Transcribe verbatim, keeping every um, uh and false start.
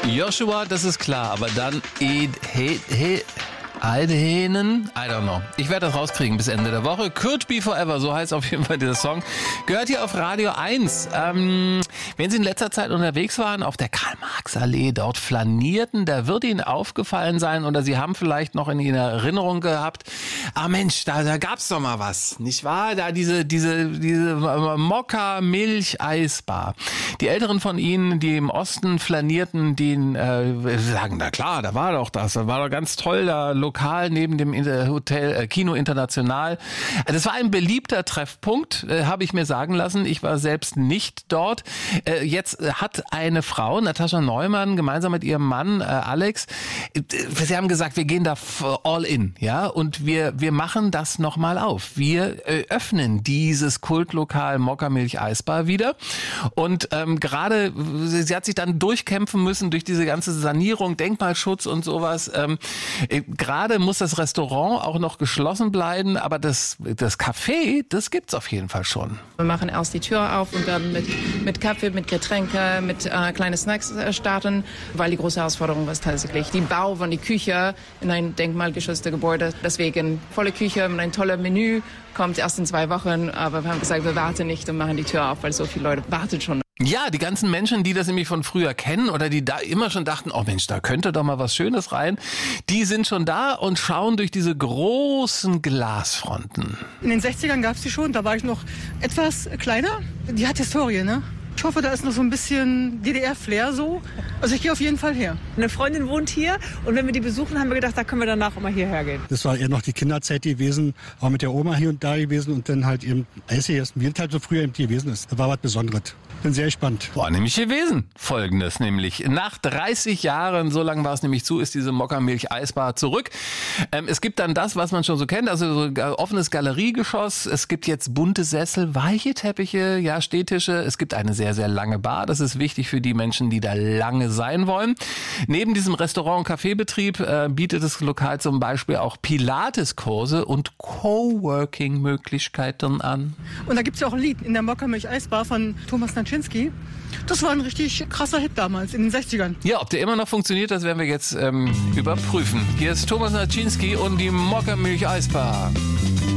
Joshua, das ist klar, aber dann Ed, he, he, Eidhenen? I don't know. Ich werde das rauskriegen bis Ende der Woche. Could Be Forever, so heißt auf jeden Fall dieser Song. Gehört hier auf Radio eins. Ähm, wenn Sie in letzter Zeit unterwegs waren auf der Karl-Marx-Allee, dort flanierten, da wird Ihnen aufgefallen sein oder Sie haben vielleicht noch in Ihrer Erinnerung gehabt, ah Mensch, da, da gab's doch mal was, nicht wahr? Da diese, diese, diese Mokka-Milch-Eisbar. Die Älteren von Ihnen, die im Osten flanierten, die äh, sagen, na klar, da war doch das, da war doch ganz toll, da lokal neben dem Hotel äh, Kino International. Das war ein beliebter Treffpunkt, äh, habe ich mir sagen lassen. Ich war selbst nicht dort. Äh, jetzt hat eine Frau, Natascha Neumann, gemeinsam mit ihrem Mann äh, Alex, äh, sie haben gesagt, wir gehen da all in, ja, und wir wir machen das nochmal auf. Wir äh, öffnen dieses Kultlokal Mokka-Milch Eisbar wieder und ähm, gerade, sie hat sich dann durchkämpfen müssen durch diese ganze Sanierung, Denkmalschutz und sowas. Ähm, äh, Gerade muss das Restaurant auch noch geschlossen bleiben, aber das, das Café, das gibt's auf jeden Fall schon. Wir machen erst die Tür auf und werden mit, mit Kaffee, mit Getränke, mit äh, kleinen Snacks äh, starten, weil die große Herausforderung war tatsächlich die Bau von die Küche in ein denkmalgeschütztes Gebäude. Deswegen volle Küche mit einem tollen Menü, kommt erst in zwei Wochen, aber wir haben gesagt, wir warten nicht und machen die Tür auf, weil so viele Leute warten schon. Ja, die ganzen Menschen, die das nämlich von früher kennen oder die da immer schon dachten, oh Mensch, da könnte doch mal was Schönes rein, die sind schon da und schauen durch diese großen Glasfronten. In den sechzigern gab es die schon, da war ich noch etwas kleiner. Die hat Historie, ne? Ich hoffe, da ist noch so ein bisschen D D R-Flair so. Also ich gehe auf jeden Fall her. Eine Freundin wohnt hier und wenn wir die besuchen, haben wir gedacht, da können wir danach auch mal hierher gehen. Das war eher noch die Kinderzeit gewesen, auch mit der Oma hier und da gewesen und dann halt eben Eis gegessen, wie es halt so früher eben gewesen ist. Das war was Besonderes. Bin sehr gespannt. War nämlich gewesen. Folgendes nämlich. Nach dreißig Jahren, so lange war es nämlich zu, ist diese Mokka-Milch Eisbar zurück. Ähm, es gibt dann das, was man schon so kennt, also so offenes Galeriegeschoss. Es gibt jetzt bunte Sessel, weiche Teppiche, ja, Stehtische. Es gibt eine sehr, sehr lange Bar. Das ist wichtig für die Menschen, die da lange sein wollen. Neben diesem Restaurant- und Kaffeebetrieb äh, bietet das Lokal zum Beispiel auch Pilates-Kurse und Coworking-Möglichkeiten an. Und da gibt es ja auch ein Lied in der Mokka-Milch Eisbar von Thomas Natschinski. Das war ein richtig krasser Hit damals, in den sechzigern. Ja, ob der immer noch funktioniert, das werden wir jetzt ähm, überprüfen. Hier ist Thomas Natschinski und die Mokka-Milch Eisbar.